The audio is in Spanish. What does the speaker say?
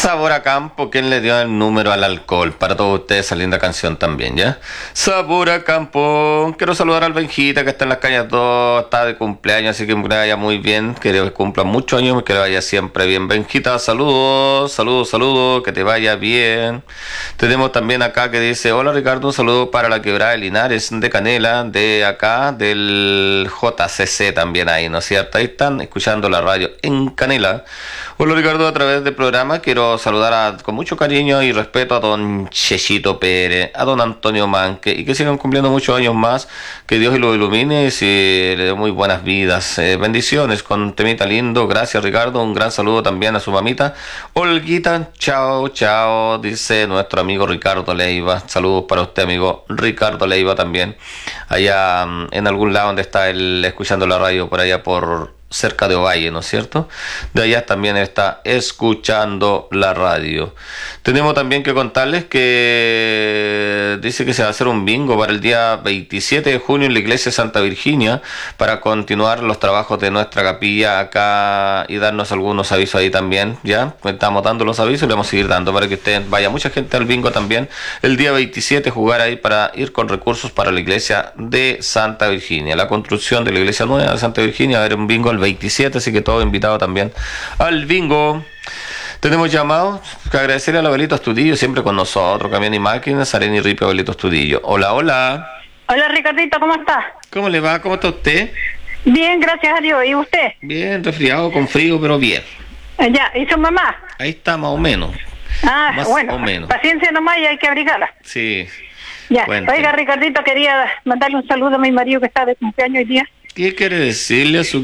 Sabor a campo, ¿quién le dio el número al alcohol? Para todos ustedes esa linda canción también, ¿ya? Sabor a campo. Quiero saludar al Benjita que está en las cañas 2, está de cumpleaños, así que le vaya muy bien, que le cumpla muchos años, que le vaya siempre bien. Benjita, saludos, saludos, saludos, que te vaya bien. Tenemos también acá que dice, hola Ricardo, un saludo para la Quebrada de Linares, de Canela, de acá, del JCC también ahí, ¿no es cierto? Ahí están escuchando la radio en Canela. Hola Ricardo, a través del programa quiero saludar con mucho cariño y respeto a don Chechito Pérez, a don Antonio Manque y que sigan cumpliendo muchos años más, que Dios lo ilumine y le dé muy buenas vidas. Bendiciones con temita lindo, gracias Ricardo, un gran saludo también a su mamita Olguita, chao, chao, dice nuestro amigo Ricardo Leiva, saludos para usted amigo Ricardo Leiva también, allá en algún lado donde está él escuchando la radio, por allá por cerca de Ovalle, ¿no es cierto? De allá también está escuchando la radio. Tenemos también que contarles que dice que se va a hacer un bingo para el día 27 de junio en la iglesia de Santa Virginia para continuar los trabajos de nuestra capilla acá y darnos algunos avisos ahí también, ¿ya? Estamos dando los avisos y le vamos a seguir dando para que usted vaya mucha gente al bingo también. El día 27 jugar ahí para ir con recursos para la iglesia de Santa Virginia. La construcción de la iglesia nueva de Santa Virginia, va a haber un bingo el 27, así que todo invitado también al bingo. Tenemos llamados, que agradecerle al abuelito Astudillo, siempre con nosotros, Camión y Máquinas, Arena y Ripe, abuelito Astudillo. Hola, hola. Hola Ricardito, ¿cómo está? ¿Cómo le va? ¿Cómo está usted? Bien, gracias a Dios. ¿Y usted? Bien, resfriado, con frío, pero bien. Ya, ¿y su mamá? Ahí está, más o menos. Ah, más bueno, o menos. Paciencia nomás y hay que abrigarla. Sí. Ya, Cuénteme. Oiga Ricardito, quería mandarle un saludo a mi marido que está de cumpleaños hoy día. ¿Qué quiere decirle a su